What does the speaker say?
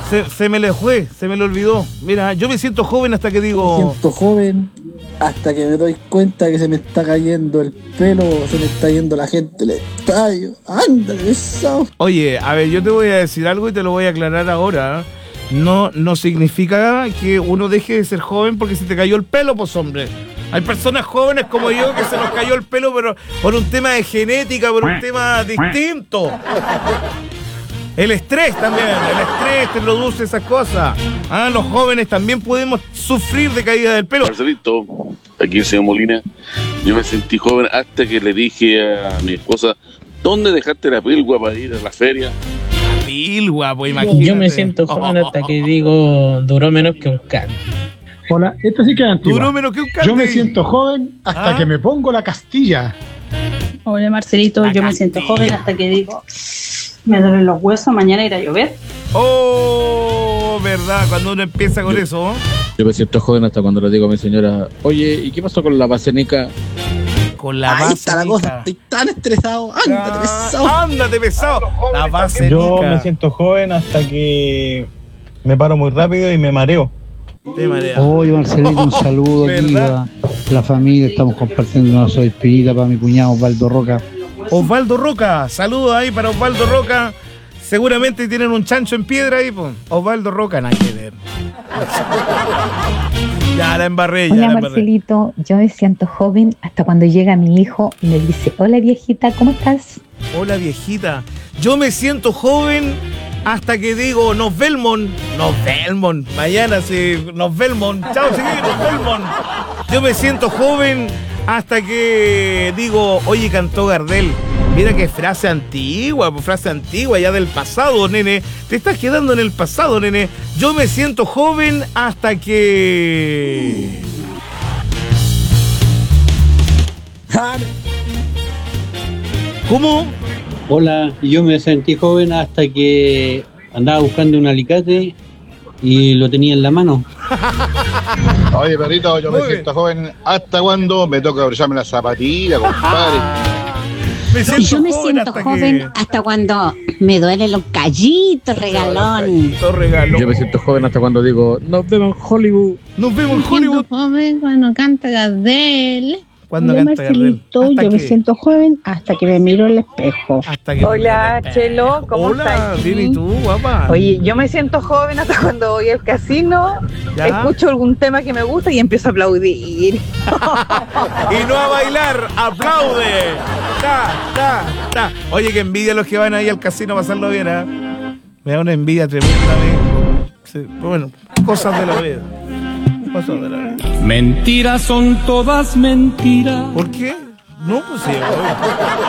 Se me le fue, se me le olvidó. Mira, yo me siento joven hasta que digo... Me siento joven hasta que me doy cuenta que se me está cayendo el pelo, se me está yendo la gente del estadio. ¡Ándale, pesado! Oye, a ver, yo te voy a decir algo y te lo voy a aclarar ahora. No significa que uno deje de ser joven porque se te cayó el pelo, pues hombre. Hay personas jóvenes como yo que se nos cayó el pelo pero por un tema de genética, por un tema distinto. El estrés también, el estrés te produce esas cosas. Los jóvenes también podemos sufrir de caída del pelo. Marcelito, aquí el señor Molina. Yo me sentí joven hasta que le dije a mi esposa, ¿dónde dejaste la pilgua para ir a la feria? Pilgua, pues imagínate. Yo me siento joven hasta que digo, duró menos que un can. Hola, esto sí que es antiguo. Duró menos que un Yo me siento joven hasta que me pongo la Castilla. Hola Marcelito, yo me siento joven hasta que digo, me duelen los huesos, mañana irá a llover. Oh, verdad, cuando uno empieza con eso. Yo me siento joven hasta cuando le digo a mi señora, oye, ¿y qué pasó con la basenica? Con la Ahí base. está la cosa, estoy tan estresado. Ándate, pesado. Ándate, pesado. La base. Yo me siento joven hasta que me paro muy rápido y me mareo. Te marea. Oye, Marcelito, un saludo aquí a la familia. Estamos compartiendo una sobrepirita para mi cuñado Osvaldo Roca. Osvaldo Roca, saludos ahí para Osvaldo Roca. Seguramente tienen un chancho en piedra ahí, pues. Osvaldo Roca, nada que ver. Ya la embarré, ya Hola la embarré. Marcelito, yo me siento joven hasta cuando llega mi hijo y me dice, hola viejita, ¿cómo estás? Hola viejita. Yo me siento joven hasta que digo, nos vemos. Mañana sí, nos vemos. Chao, chiquillos, nos vemos. Yo me siento joven hasta que digo, oye, cantó Gardel. Mira qué frase antigua, ya del pasado, nene. Te estás quedando en el pasado, nene. Yo me siento joven hasta que... ¿Cómo? Hola, yo me sentí joven hasta que andaba buscando un alicate y lo tenía en la mano. Oye, perrito, yo me siento joven hasta cuando me toca brillarme la zapatilla, compadre. Yo me siento joven hasta cuando me duelen los callitos, regalón. Yo me siento joven hasta cuando digo, nos vemos en Hollywood. Nos vemos en Me siento joven cuando canta Gardel. Cuando Hola, canta Marcelito, Gardel. yo me siento joven hasta que me miro al espejo. Hola, Chelo, ¿cómo estás? Bien, ¿y tú, guapa? Oye, yo me siento joven hasta cuando voy al casino, ¿Ya? escucho algún tema que me gusta y empiezo a aplaudir. Y no a bailar, aplaude. Ta. Oye, que envidia los que van ahí al casino a pasarlo bien, ¿eh? Me da una envidia tremenda a mí. Sí, bueno, cosas de la vida. Mentiras son todas mentiras. ¿Por qué? No, pues sí.